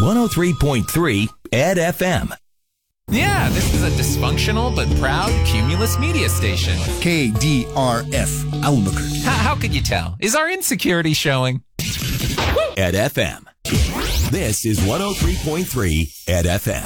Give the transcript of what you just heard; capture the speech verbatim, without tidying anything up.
one oh three point three Ed F M. Yeah, this is a dysfunctional but proud Cumulus media station. K D R F, Albuquerque. How, how could you tell? Is our insecurity showing? Ed F M. This is one oh three point three Ed F M.